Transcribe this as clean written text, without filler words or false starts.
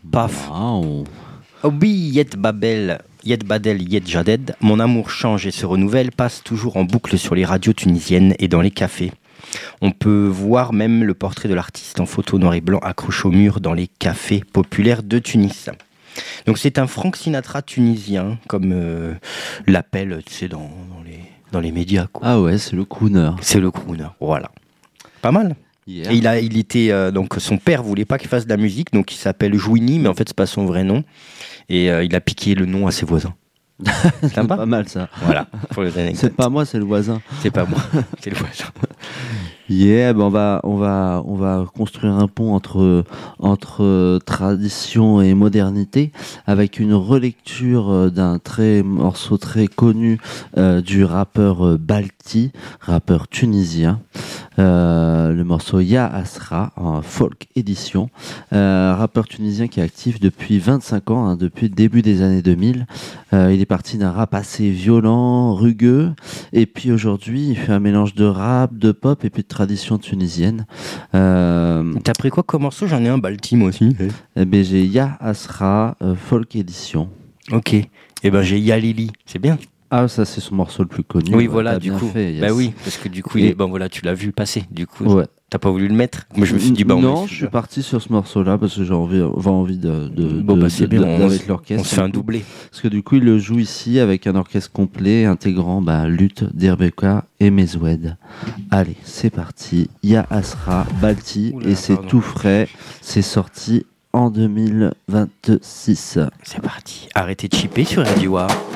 Paf. Wow. Obi Yet Babel, Yet Badel, Yet Jaded, mon amour change et se renouvelle, passe toujours en boucle sur les radios tunisiennes et dans les cafés. On peut voir même le portrait de l'artiste en photo noir et blanc accroché au mur dans les cafés populaires de Tunis. Donc c'est un Frank Sinatra tunisien, comme l'appellent, tu sais, dans les médias, quoi. Ah ouais, c'est le crooner. C'est le crooner, voilà. Pas mal. Yeah. Et il était donc son père voulait pas qu'il fasse de la musique, donc il s'appelle Jouini, mais en fait c'est pas son vrai nom. Et il a piqué le nom à ses voisins. C'est pas mal ça. Voilà. Pour les anecdotes. C'est pas moi, c'est le voisin. C'est pas moi, c'est le voisin. Yeah, ben on va construire un pont entre tradition et modernité avec une relecture d'un morceau très connu du rappeur Balti, rappeur tunisien. Le morceau Ya Asra en folk édition, rappeur tunisien qui est actif depuis 25 ans, depuis le début des années 2000. Il est parti d'un rap assez violent, rugueux, et puis aujourd'hui il fait un mélange de rap, de pop et puis de tradition tunisienne. T'as pris quoi comme morceau? J'en ai un Balti moi aussi. Eh ben, j'ai Ya Asra folk édition. Ok. Et ben j'ai Yalili, c'est bien. Ah, ça c'est son morceau le plus connu. Oui, voilà, du bien coup. fait, yes. Bah oui, parce que du coup, bon voilà, tu l'as vu passer. Du coup, Ouais. t'as pas voulu le mettre. Moi, je me suis dit, bah non, je suis parti sur ce morceau-là parce que j'ai envie c'est bien, avec l'orchestre. On se fait un doublé. Parce que du coup, il le joue ici avec un orchestre complet intégrant luth d'Erbeka et Mezoued. Allez, c'est parti. Ya Asra, Balti, et c'est tout frais. C'est sorti en 2026. C'est parti. Arrêtez de chipper sur Radio War.